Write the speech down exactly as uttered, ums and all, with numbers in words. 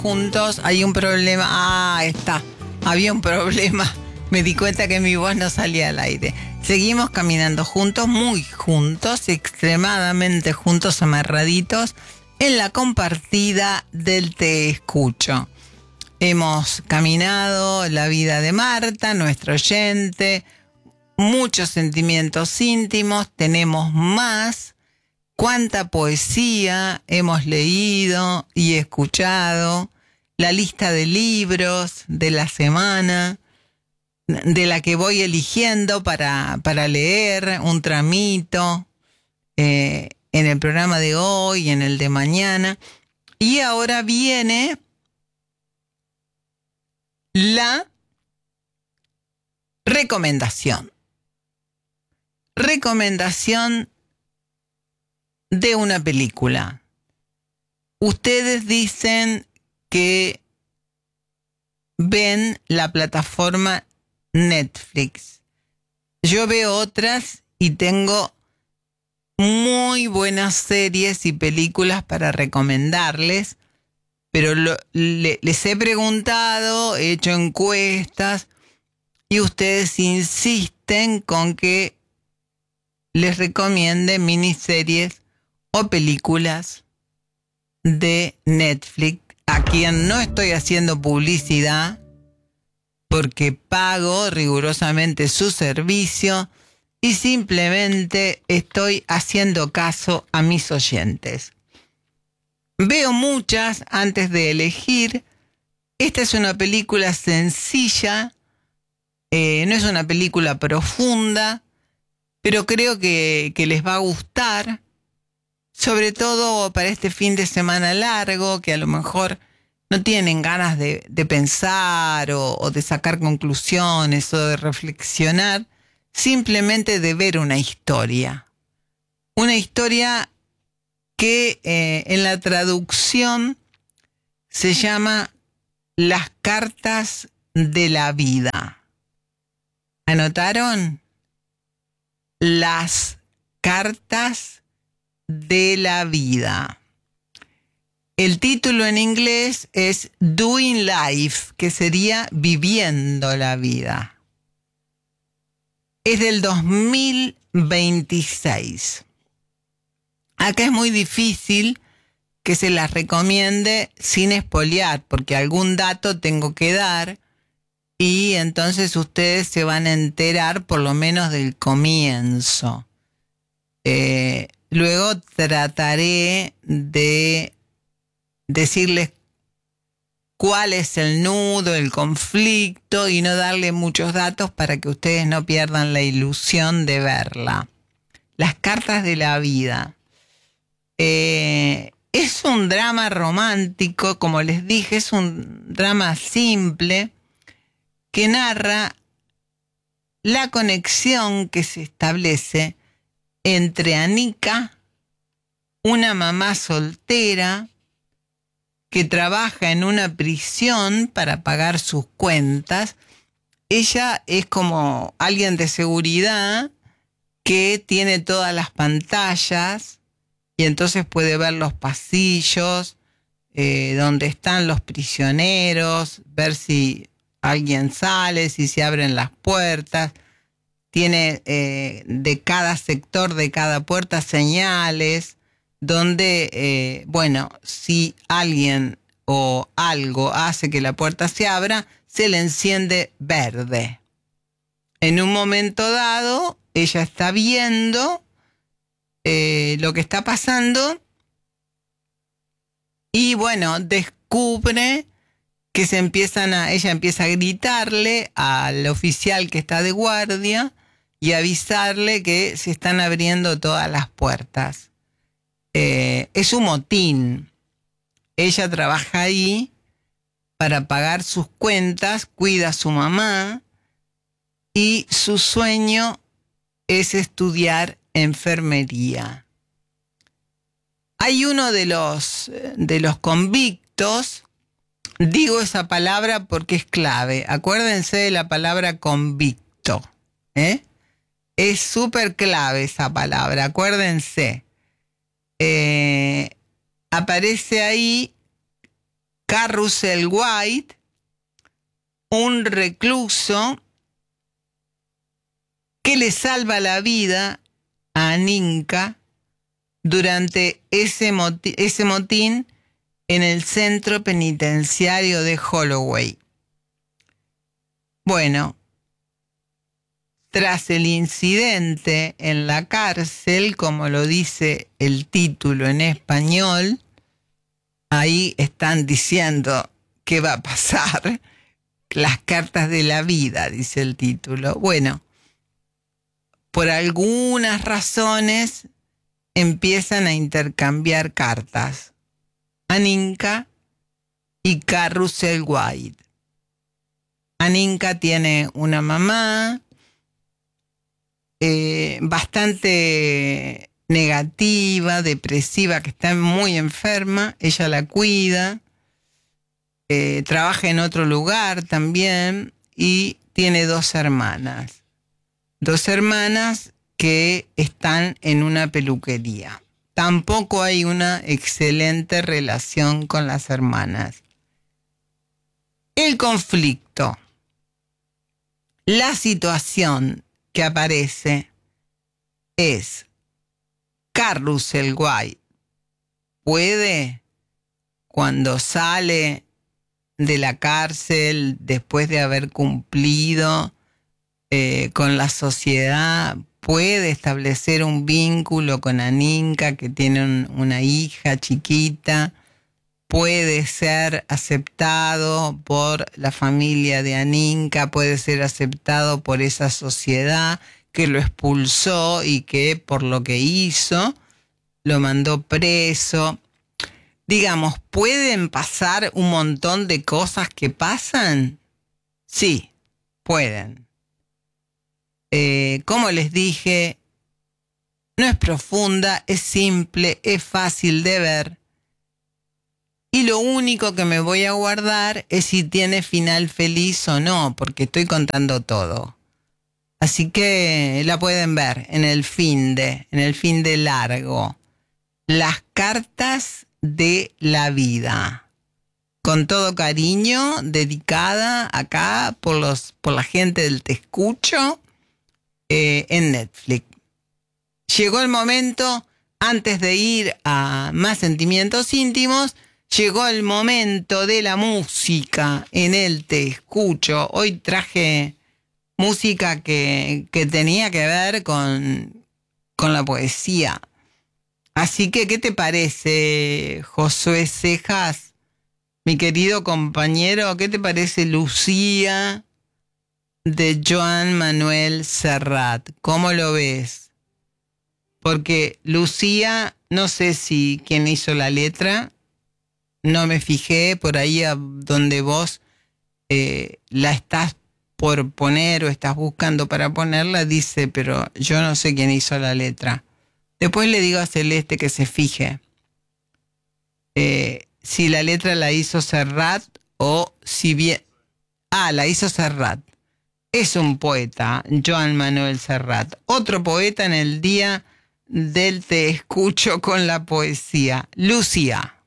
juntos. Hay un problema. Ah, está. Había un problema. Me di cuenta que mi voz no salía al aire. Seguimos caminando juntos, muy juntos, extremadamente juntos, amarraditos, en la compartida del Te Escucho. Hemos caminado la vida de Marta, nuestro oyente, muchos sentimientos íntimos, tenemos más. Cuánta poesía hemos leído y escuchado, la lista de libros de la semana, de la que voy eligiendo para, para leer, un tramito, eh, en el programa de hoy, en el de mañana. Y ahora viene la recomendación. Recomendación de una película. Ustedes dicen que ven la plataforma Netflix. Yo veo otras y tengo muy buenas series y películas para recomendarles, pero lo, le, les he preguntado, he hecho encuestas y ustedes insisten con que les recomiende miniseries o películas de Netflix, a quien no estoy haciendo publicidad porque pago rigurosamente su servicio y simplemente estoy haciendo caso a mis oyentes. Veo muchas antes de elegir. Esta es una película sencilla, eh, no es una película profunda, pero creo que, que les va a gustar, sobre todo para este fin de semana largo, que a lo mejor no tienen ganas de, de pensar o, o de sacar conclusiones o de reflexionar, simplemente de ver una historia. Una historia que eh, en la traducción se llama Las cartas de la vida. ¿Anotaron? Las cartas de la vida. El título en inglés es Doing Life, que sería Viviendo la Vida. Es del dos mil veintiséis. Acá es muy difícil que se las recomiende sin espolear, porque algún dato tengo que dar y entonces ustedes se van a enterar por lo menos del comienzo. Eh, luego trataré de decirles cuál es el nudo, el conflicto y no darle muchos datos para que ustedes no pierdan la ilusión de verla. Las cartas de la vida. Eh, es un drama romántico, como les dije, es un drama simple que narra la conexión que se establece entre Anika, una mamá soltera que trabaja en una prisión para pagar sus cuentas. Ella es como alguien de seguridad que tiene todas las pantallas y entonces puede ver los pasillos, eh, donde están los prisioneros, ver si alguien sale, si se abren las puertas. Tiene eh, de cada sector, de cada puerta, señales donde, eh, bueno, si alguien o algo hace que la puerta se abra, se le enciende verde. En un momento dado, ella está viendo eh, lo que está pasando y, bueno, descubre que se empiezan a, ella empieza a gritarle al oficial que está de guardia y avisarle que se están abriendo todas las puertas. Eh, es un motín. Ella trabaja ahí para pagar sus cuentas, cuida a su mamá y su sueño es estudiar enfermería. Hay uno de los, de los convictos, digo esa palabra porque es clave, acuérdense de la palabra convicto, ¿eh? Es súper clave esa palabra, acuérdense. Eh, aparece ahí Carrousel White, un recluso que le salva la vida a Aninka durante ese motín, ese motín en el centro penitenciario de Holloway. Bueno, tras el incidente en la cárcel, como lo dice el título en español, ahí están diciendo qué va a pasar. Las cartas de la vida, dice el título. Bueno, por algunas razones empiezan a intercambiar cartas Aninka y Carrousel White. Aninka tiene una mamá eh, bastante negativa, depresiva, que está muy enferma. Ella la cuida, eh, trabaja en otro lugar también y tiene dos hermanas. Dos hermanas que están en una peluquería. Tampoco hay una excelente relación con las hermanas. El conflicto, la situación que aparece es: Carrousel White puede, cuando sale de la cárcel después de haber cumplido eh, con la sociedad, puede establecer un vínculo con Aninka, que tiene un, una hija chiquita, puede ser aceptado por la familia de Aninka, puede ser aceptado por esa sociedad que lo expulsó y que por lo que hizo lo mandó preso. Digamos, ¿pueden pasar un montón de cosas que pasan? Sí, pueden. Eh, como les dije, no es profunda, es simple, es fácil de ver. Y lo único que me voy a guardar es si tiene final feliz o no, porque estoy contando todo. Así que la pueden ver en el fin de, en el fin de largo. Las cartas de la vida. Con todo cariño, dedicada acá por los, por la gente del Te Escucho, eh, en Netflix. Llegó el momento, antes de ir a más sentimientos íntimos, llegó el momento de la música en el Te Escucho. Hoy traje música que, que tenía que ver con, con la poesía. Así que, ¿qué te parece, Josué Cejas, mi querido compañero? ¿Qué te parece Lucía de Joan Manuel Serrat? ¿Cómo lo ves? Porque Lucía, no sé si quién hizo la letra, no me fijé, por ahí a donde vos eh, la estás por poner o estás buscando para ponerla, dice, pero yo no sé quién hizo la letra. Después le digo a Celeste que se fije eh, si la letra la hizo Serrat o si bien... Ah, la hizo Serrat. Es un poeta, Joan Manuel Serrat. Otro poeta en el día del Te Escucho con la poesía. Lucía.